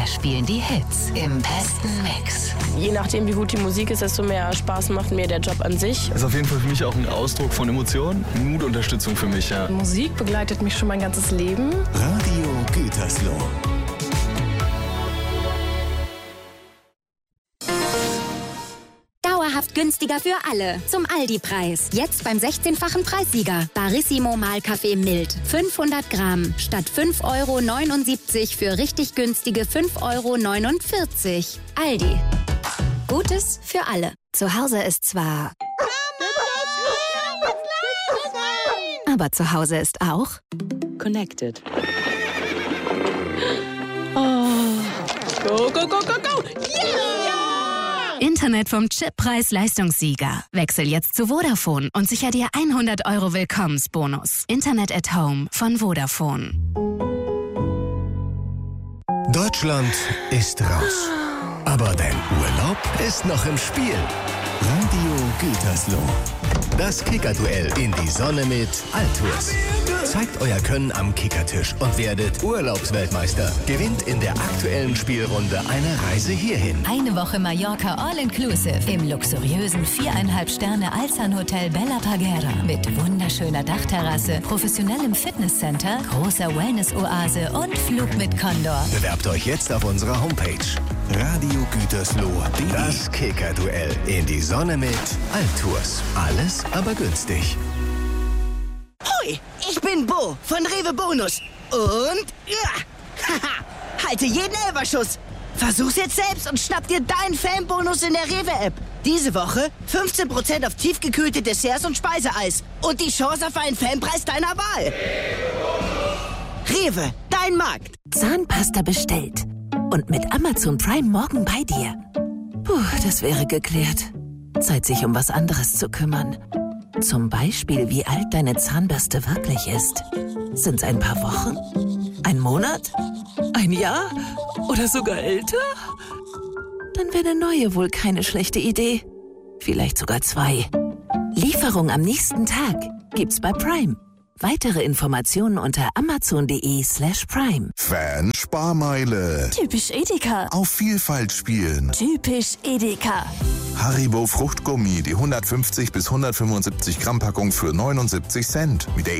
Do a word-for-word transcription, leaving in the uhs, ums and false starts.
Wir spielen die Hits im besten Mix. Je nachdem, wie gut die Musik ist, desto mehr Spaß macht mir der Job an sich. Ist auf jeden Fall für mich auch ein Ausdruck von Emotionen, Mutunterstützung für mich, ja. Musik begleitet mich schon mein ganzes Leben. Radio Gütersloh. Dauerhaft günstiger für alle. Zum Aldi-Preis. Jetzt beim sechzehnfachen Preissieger. Barissimo Mahlkaffee mild. fünfhundert Gramm. Statt fünf Euro neunundsiebzig für richtig günstige fünf Euro neunundvierzig. Aldi. Gutes für alle. Zu Hause ist zwar... Aber zu Hause ist auch... Connected. Oh. Go, go, go, go, go! Yeah! Internet vom Chip-Preis-Leistungssieger. Wechsel jetzt zu Vodafone und sicher dir hundert Euro Willkommensbonus. Internet at Home von Vodafone. Deutschland ist raus. Aber dein Urlaub ist noch im Spiel. Radio Gütersloh. Das Kickerduell in die Sonne mit Altours. Zeigt euer Können am Kickertisch und werdet Urlaubsweltmeister. Gewinnt in der aktuellen Spielrunde eine Reise hierhin. Eine Woche Mallorca All-Inclusive im luxuriösen viereinhalb Sterne Alzan-Hotel Bella Parguera mit wunderschöner Dachterrasse, professionellem Fitnesscenter, großer Wellness-Oase und Flug mit Condor. Bewerbt euch jetzt auf unserer Homepage. Radio Gütersloh. Das Kickerduell in die Sonne mit Altours. Alles aber günstig. Hui, ich bin Bo von Rewe Bonus. Und ja, haha, halte jeden Elferschuss. Versuch's jetzt selbst und schnapp dir deinen Fanbonus in der Rewe-App. Diese Woche fünfzehn Prozent auf tiefgekühlte Desserts und Speiseeis. Und die Chance auf einen Fanpreis deiner Wahl. Rewe, dein Markt. Zahnpasta bestellt. Und mit Amazon Prime morgen bei dir. Puh, das wäre geklärt. Zeit, sich um was anderes zu kümmern. Zum Beispiel, wie alt deine Zahnbürste wirklich ist. Sind's ein paar Wochen? Ein Monat? Ein Jahr? Oder sogar älter? Dann wäre eine neue wohl keine schlechte Idee. Vielleicht sogar zwei. Lieferung am nächsten Tag gibt's bei Prime. Weitere Informationen unter amazon.de slash prime. Fan Sparmeile. Typisch Edeka. Auf Vielfalt spielen. Typisch Edeka. Haribo Fruchtgummi, die hundertfünfzig bis hundertfünfundsiebzig Gramm Packung für neunundsiebzig Cent. Mit der